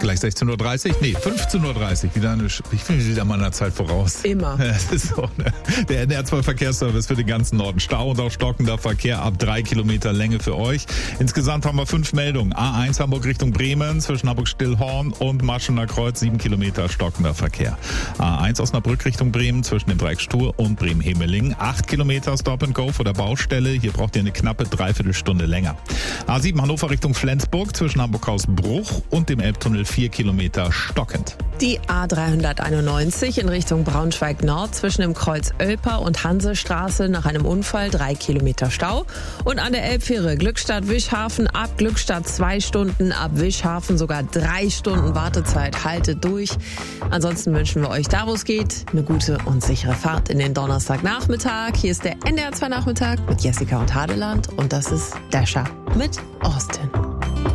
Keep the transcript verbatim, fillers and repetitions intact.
gleich sechzehn Uhr dreißig, nee, fünfzehn Uhr dreißig. Wieder eine, ich bin wieder mal einer Zeit voraus. Immer. Das ist so, ne? Der N D R zwei Verkehrsservice für den ganzen Norden. Stau und auch stockender Verkehr ab drei Kilometer Länge für euch. Insgesamt haben wir fünf Meldungen. A eins Hamburg Richtung Bremen zwischen Hamburg-Stillhorn und Maschener Kreuz, sieben Kilometer stockender Verkehr. A eins Osnabrück Richtung Bremen zwischen dem Dreieck Stur und Bremen-Hemeling. acht Kilometer Stop and Go vor der Baustelle. Hier braucht ihr eine knappe Dreiviertelstunde länger. A sieben Hannover Richtung Flensburg zwischen Hamburg-Hausbruch und dem Elbtunnel vier Kilometer stockend. Die A dreihunderteinundneunzig in Richtung Braunschweig-Nord zwischen dem Kreuz Oelper und Hansestraße nach einem Unfall drei Kilometer Stau. Und an der Elbfähre Glückstadt-Wischhafen ab Glückstadt zwei Stunden, ab Wischhafen sogar drei Stunden Wartezeit. Haltet durch. Ansonsten wünschen wir euch da, wo es geht, eine gute und sichere Fahrt in den Donnerstagnachmittag. Hier ist der N D R zwei Nachmittag mit Jessica und Hadeland und das ist Dasher mit Austin.